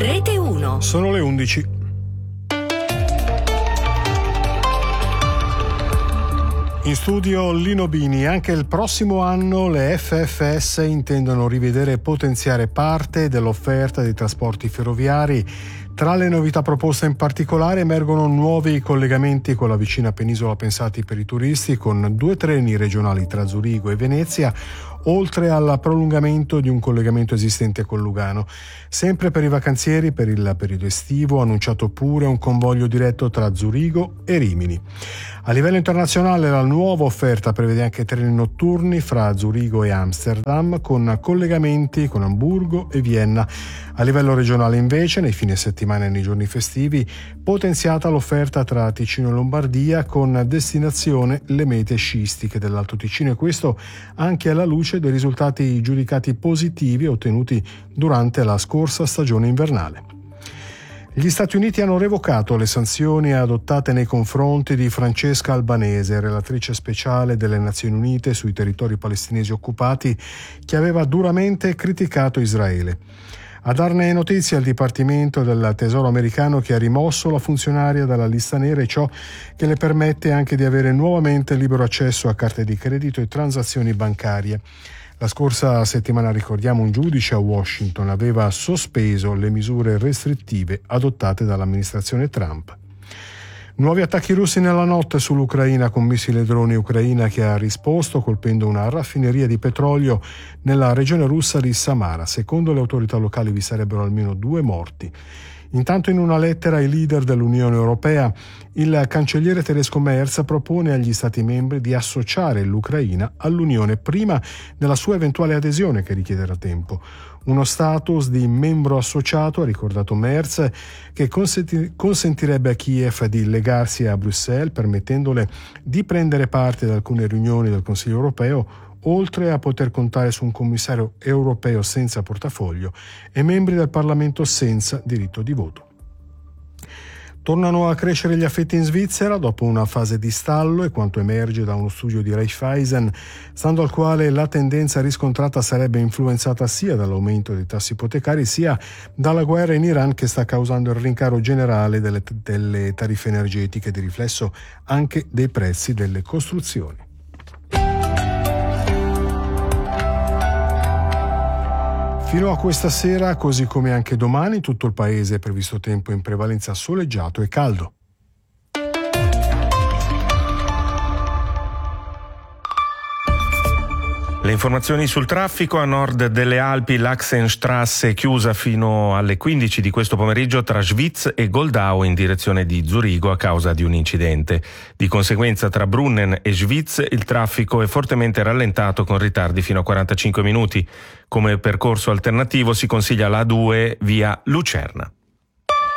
Rete 1. Sono le 11. In studio Lino Bini. Anche il prossimo anno le FFS intendono rivedere e potenziare parte dell'offerta dei trasporti ferroviari. Tra le novità proposte in particolare emergono nuovi collegamenti con la vicina penisola pensati per i turisti, con 2 treni regionali tra Zurigo e Venezia, oltre al prolungamento di un collegamento esistente con Lugano. Sempre per i vacanzieri, per il periodo estivo, annunciato pure un convoglio diretto tra Zurigo e Rimini. A livello internazionale la nuova offerta prevede anche treni notturni fra Zurigo e Amsterdam, con collegamenti con Amburgo e Vienna. A livello regionale invece, nei fine settimana e nei giorni festivi, potenziata l'offerta tra Ticino e Lombardia, con destinazione le mete sciistiche dell'Alto Ticino, e questo anche alla luce dei risultati giudicati positivi ottenuti durante la scorsa stagione invernale. Gli Stati Uniti hanno revocato le sanzioni adottate nei confronti di Francesca Albanese, relatrice speciale delle Nazioni Unite sui territori palestinesi occupati, che aveva duramente criticato Israele. A darne notizia il Dipartimento del Tesoro americano, che ha rimosso la funzionaria dalla lista nera, e ciò che le permette anche di avere nuovamente libero accesso a carte di credito e transazioni bancarie. La scorsa settimana, ricordiamo, un giudice a Washington aveva sospeso le misure restrittive adottate dall'amministrazione Trump. Nuovi attacchi russi nella notte sull'Ucraina con missile droni ucraina, che ha risposto colpendo una raffineria di petrolio nella regione russa di Samara. Secondo le autorità locali vi sarebbero almeno 2 morti. Intanto, in una lettera ai leader dell'Unione Europea, il cancelliere tedesco Merz propone agli Stati membri di associare l'Ucraina all'Unione prima della sua eventuale adesione, che richiederà tempo. Uno status di membro associato, ha ricordato Merz, che consentirebbe a Kiev di legarsi a Bruxelles, permettendole di prendere parte ad alcune riunioni del Consiglio europeo, oltre a poter contare su un commissario europeo senza portafoglio e membri del Parlamento senza diritto di voto. Tornano a crescere gli affitti in Svizzera dopo una fase di stallo, e quanto emerge da uno studio di Raiffeisen, stando al quale la tendenza riscontrata sarebbe influenzata sia dall'aumento dei tassi ipotecari sia dalla guerra in Iran, che sta causando il rincaro generale delle tariffe energetiche, di riflesso anche dei prezzi delle costruzioni. Fino a questa sera, così come anche domani, tutto il paese è previsto tempo in prevalenza soleggiato e caldo. Le informazioni sul traffico: a nord delle Alpi l'Achsenstrasse è chiusa fino alle 15 di questo pomeriggio tra Schwyz e Goldau in direzione di Zurigo a causa di un incidente. Di conseguenza tra Brunnen e Schwyz il traffico è fortemente rallentato, con ritardi fino a 45 minuti. Come percorso alternativo si consiglia la A2 via Lucerna.